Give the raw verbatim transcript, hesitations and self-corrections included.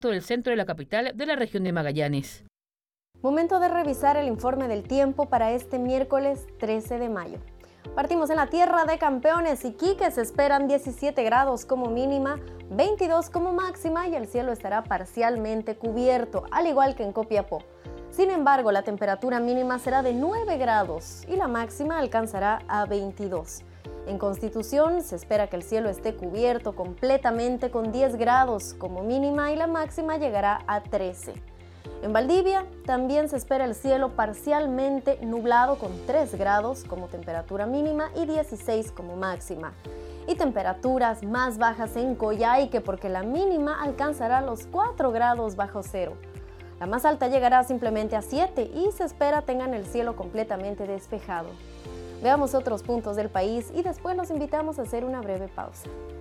todo el centro de la capital de la región de Magallanes. Momento de revisar el informe del tiempo para este miércoles trece de mayo. Partimos en la tierra de Campeones. Iquique se esperan diecisiete grados como mínima, veintidós como máxima y el cielo estará parcialmente cubierto, al igual que en Copiapó. Sin embargo, la temperatura mínima será de nueve grados y la máxima alcanzará a veintidós. En Constitución se espera que el cielo esté cubierto completamente con diez grados como mínima y la máxima llegará a trece. En Valdivia también se espera el cielo parcialmente nublado con tres grados como temperatura mínima y dieciséis como máxima. Y temperaturas más bajas en Coyhaique porque la mínima alcanzará los cuatro grados bajo cero. La más alta llegará simplemente a siete y se espera tengan el cielo completamente despejado. Veamos otros puntos del país y después los invitamos a hacer una breve pausa.